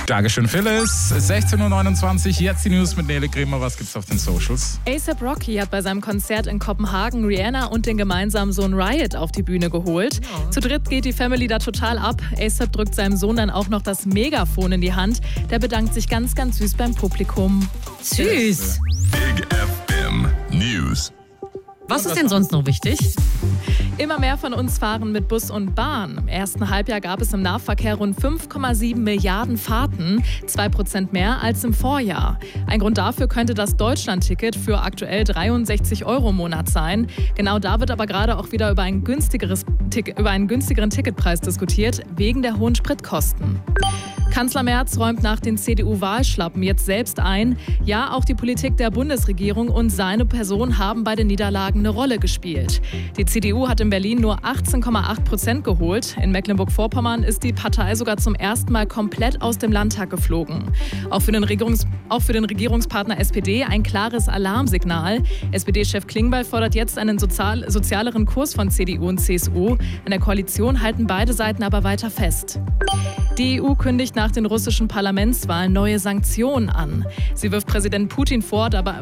Dankeschön, Phyllis. 16.29 Uhr, jetzt die News mit Nele Kremer. Was gibt's auf den Socials? A$AP Rocky hat bei seinem Konzert in Kopenhagen Rihanna und den gemeinsamen Sohn Riot auf die Bühne geholt. Ja. Zu dritt geht die Family da total ab. A$AP drückt seinem Sohn dann auch noch das Megafon in die Hand. Der bedankt sich ganz, ganz süß beim Publikum. Süß. Big FM News. Was ist denn sonst noch wichtig? Immer mehr von uns fahren mit Bus und Bahn. Im ersten Halbjahr gab es im Nahverkehr rund 5,7 Milliarden Fahrten, 2% mehr als im Vorjahr. Ein Grund dafür könnte das Deutschland-Ticket für aktuell 63 € im Monat sein. Genau da wird aber gerade auch wieder über einen günstigeren Ticketpreis diskutiert, wegen der hohen Spritkosten. Kanzler Merz räumt nach den CDU-Wahlschlappen jetzt selbst ein. Ja, auch die Politik der Bundesregierung und seine Person haben bei den Niederlagen eine Rolle gespielt. Die CDU hat in Berlin nur 18,8% geholt. In Mecklenburg-Vorpommern ist die Partei sogar zum ersten Mal komplett aus dem Landtag geflogen. Auch für den Regierungspartner SPD ein klares Alarmsignal. SPD-Chef Klingbeil fordert jetzt einen sozialeren Kurs von CDU und CSU. An der Koalition halten beide Seiten aber weiter fest. Die EU kündigt nach den russischen Parlamentswahlen neue Sanktionen an. Sie wirft Präsident Putin vor, dabei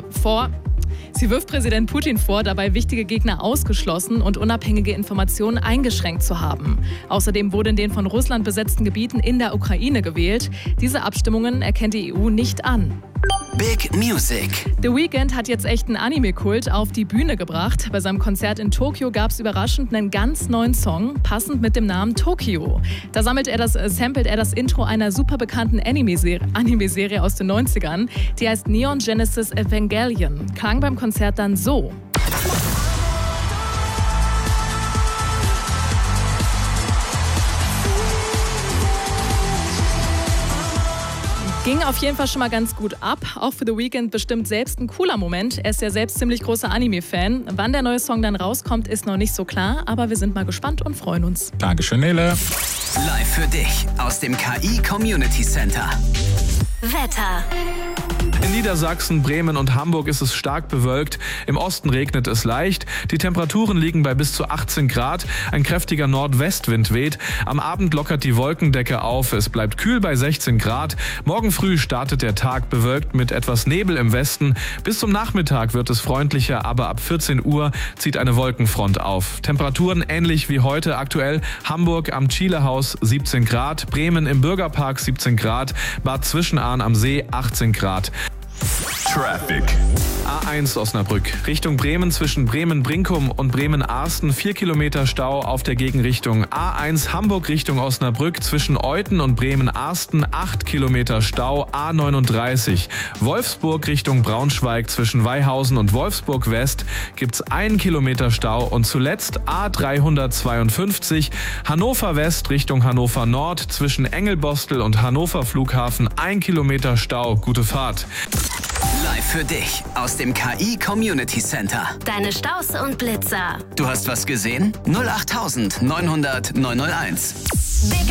wichtige Gegner ausgeschlossen und unabhängige Informationen eingeschränkt zu haben. Außerdem wurde in den von Russland besetzten Gebieten in der Ukraine gewählt. Diese Abstimmungen erkennt die EU nicht an. Big Music. The Weeknd hat jetzt echt einen Anime-Kult auf die Bühne gebracht. Bei seinem Konzert in Tokio gab es überraschend einen ganz neuen Song, passend mit dem Namen Tokyo. Da samplet er das Intro einer super bekannten Anime-Serie aus den 90ern. Die heißt Neon Genesis Evangelion. Klang beim Konzert dann so. Ging auf jeden Fall schon mal ganz gut ab. Auch für The Weeknd bestimmt selbst ein cooler Moment. Er ist ja selbst ziemlich großer Anime-Fan. Wann der neue Song dann rauskommt, ist noch nicht so klar. Aber wir sind mal gespannt und freuen uns. Dankeschön, Nele. Live für dich aus dem KI Community Center. Wetter. In Niedersachsen, Bremen und Hamburg ist es stark bewölkt. Im Osten regnet es leicht. Die Temperaturen liegen bei bis zu 18 Grad. Ein kräftiger Nordwestwind weht. Am Abend lockert die Wolkendecke auf. Es bleibt kühl bei 16 Grad. Morgen früh startet der Tag bewölkt mit etwas Nebel im Westen. Bis zum Nachmittag wird es freundlicher, aber ab 14 Uhr zieht eine Wolkenfront auf. Temperaturen ähnlich wie heute aktuell. Hamburg am Chilehaus 17 Grad, Bremen im Bürgerpark 17 Grad, Bad Zwischenahn am See 18 Grad. Traffic. A1 Osnabrück Richtung Bremen zwischen Bremen-Brinkum und Bremen-Arsten 4 Kilometer Stau auf der Gegenrichtung. A1 Hamburg Richtung Osnabrück zwischen Euthen und Bremen-Arsten 8 Kilometer Stau. A39 Wolfsburg Richtung Braunschweig zwischen Weihausen und Wolfsburg West gibt's 1 Kilometer Stau. Und zuletzt A352 Hannover West Richtung Hannover Nord zwischen Engelbostel und Hannover Flughafen 1 Kilometer Stau. Gute Fahrt. Live für dich aus dem KI Community Center. Deine Staus und Blitzer. Du hast was gesehen? 08900 901. Big